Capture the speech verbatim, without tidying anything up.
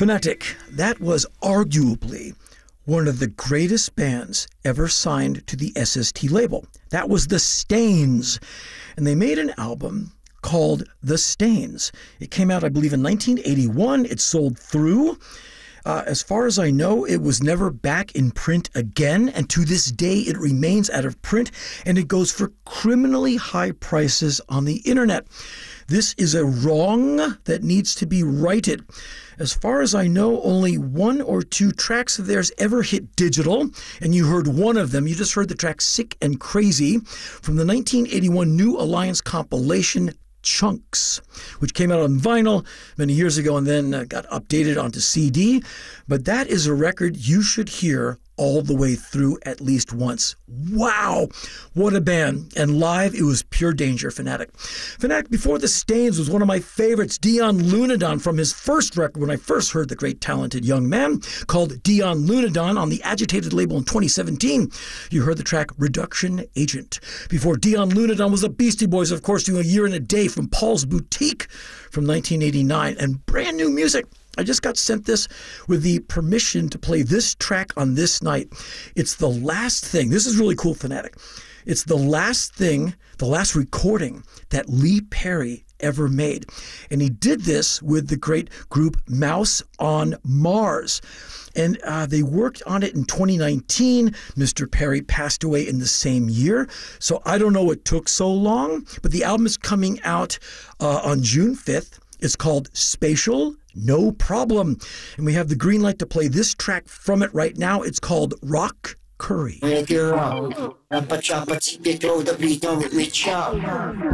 Fanatic, that was arguably one of the greatest bands ever signed to the S S T label. That was the Stains. And they made an album called The Stains. It came out, I believe, in nineteen eighty-one. It sold through. Uh, as far as I know, it was never back in print again, and to this day it remains out of print, and it goes for criminally high prices on the internet. This is a wrong that needs to be righted. As far as I know, only one or two tracks of theirs ever hit digital, and you heard one of them. You just heard the track Sick and Crazy from the nineteen eighty-one New Alliance compilation Chunks, which came out on vinyl many years ago and then uh, got updated onto C D. But that is a record you should hear all the way through at least once. Wow, what a band. And live, it was pure danger. Fanatic. Fanatic before the Stains was one of my favorites, Dion Lunadon, from his first record when I first heard the great talented young man, called Dion Lunadon on the Agitated label in twenty seventeen. You heard the track Reduction Agent. Before Dion Lunadon was the Beastie Boys, of course, doing A Year and a Day from Paul's Boutique from nineteen eighty-nine, and brand new music. I just got sent this with the permission to play this track on this night. It's the last thing. This is really cool, Fanatic. It's the last thing, the last recording that Lee Perry ever made. And he did this with the great group Mouse on Mars. And uh, they worked on it in twenty nineteen. Mister Perry passed away in the same year. So I don't know what took so long, but the album is coming out uh, on June fifth. It's called Spatial No Problem. And we have the green light to play this track from it right now. It's called Rock Curry.